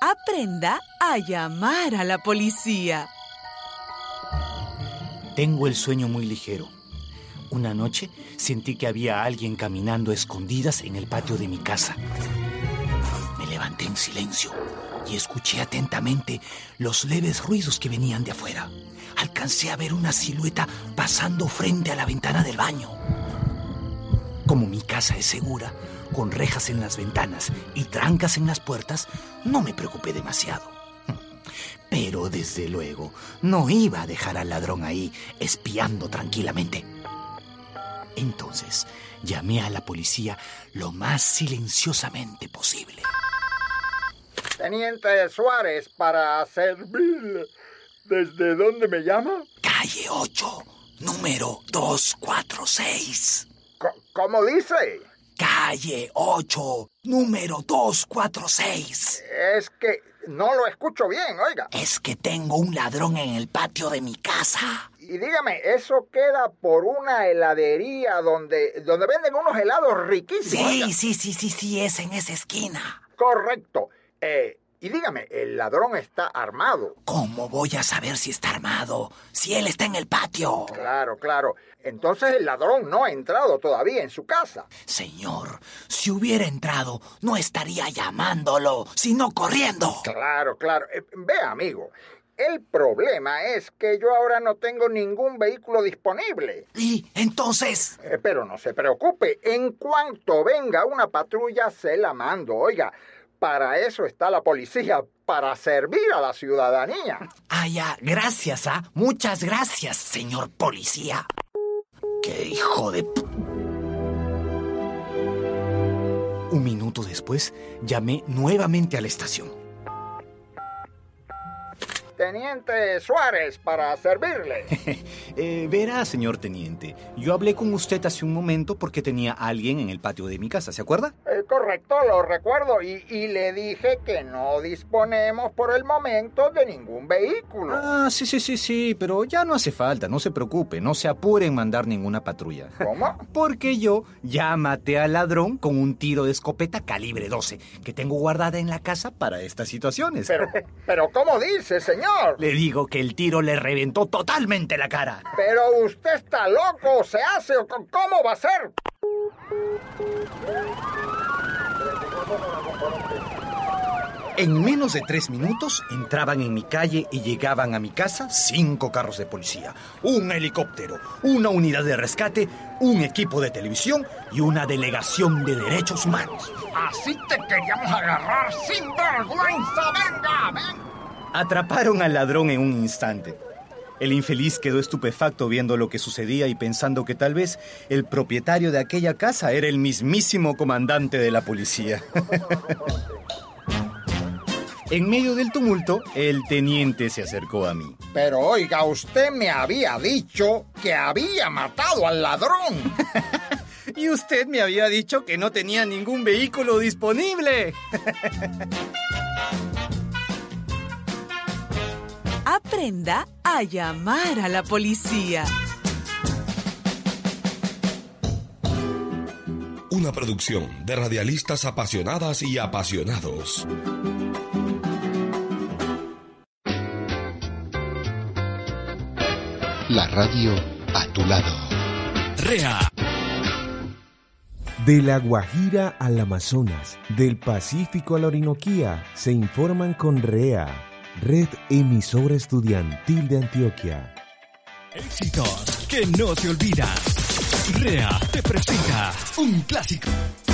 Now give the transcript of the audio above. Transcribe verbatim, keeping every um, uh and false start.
Aprenda a llamar a la policía. Tengo el sueño muy ligero. Una noche sentí que había alguien caminando a escondidas en el patio de mi casa. Me levanté en silencio y escuché atentamente los leves ruidos que venían de afuera. Alcancé a ver una silueta pasando frente a la ventana del baño. Como mi casa es segura, con rejas en las ventanas y trancas en las puertas, no me preocupé demasiado. Pero desde luego no iba a dejar al ladrón ahí espiando tranquilamente. Entonces llamé a la policía lo más silenciosamente posible. Teniente Suárez, para servir. ¿Desde dónde me llama? Calle ocho, número doscientos cuarenta y seis. ¿Cómo dice? Calle ocho, número doscientos cuarenta y seis. Es que no lo escucho bien, oiga. Es que tengo un ladrón en el patio de mi casa. Y dígame, ¿eso queda por una heladería donde, donde venden unos helados riquísimos? Sí, oiga. sí, sí, sí, sí, es en esa esquina. Correcto. Eh, y dígame, ¿el ladrón está armado? ¿Cómo voy a saber si está armado? Si él está en el patio. Claro, claro. Entonces el ladrón no ha entrado todavía en su casa. Señor, si hubiera entrado, no estaría llamándolo, sino corriendo. Claro, claro. Eh, vea, amigo, el problema es que yo ahora no tengo ningún vehículo disponible. ¿Y entonces? Eh, pero no se preocupe, en cuanto venga una patrulla se la mando, oiga. Para eso está la policía, para servir a la ciudadanía. Ah, ya, gracias, ¿ah? Muchas gracias, señor policía. ¡Qué hijo de... p... Un minuto después, llamé nuevamente a la estación. Teniente Suárez, para servirle. eh, verá, señor teniente, yo hablé con usted hace un momento porque tenía a alguien en el patio de mi casa, ¿se acuerda? Eh, correcto, lo recuerdo, y, y le dije que no disponemos por el momento de ningún vehículo. Ah, sí, sí, sí, sí, pero ya no hace falta, no se preocupe, no se apure en mandar ninguna patrulla. ¿Cómo? Porque yo ya maté al ladrón con un tiro de escopeta calibre doce, que tengo guardada en la casa para estas situaciones. Pero, pero ¿cómo dice, señor? Le digo que el tiro le reventó totalmente la cara. Pero usted está loco, ¿se hace o cómo va a ser? En menos de tres minutos entraban en mi calle y llegaban a mi casa cinco carros de policía, un helicóptero, una unidad de rescate, un equipo de televisión y una delegación de derechos humanos. Así te queríamos agarrar, sin vergüenza, venga, ven. Atraparon al ladrón en un instante. El infeliz quedó estupefacto viendo lo que sucedía y pensando que tal vez el propietario de aquella casa era el mismísimo comandante de la policía. En medio del tumulto, el teniente se acercó a mí. Pero oiga, usted me había dicho que había matado al ladrón. Y usted me había dicho que no tenía ningún vehículo disponible. Aprenda a llamar a la policía. Una producción de radialistas apasionadas y apasionados. La radio a tu lado. R E A. De La Guajira al Amazonas, del Pacífico a la Orinoquía, se informan con R E A, Red Emisora Estudiantil de Antioquia. Éxitos que no se olvidan. R E A te presenta un clásico.